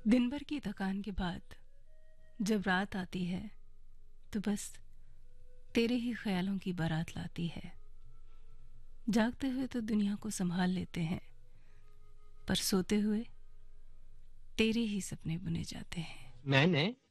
दिन भर की थकान के बाद जब रात आती है तो बस तेरे ही ख्यालों की बारात लाती है। जागते हुए तो दुनिया को संभाल लेते हैं, पर सोते हुए तेरे ही सपने बुने जाते हैं। मैंने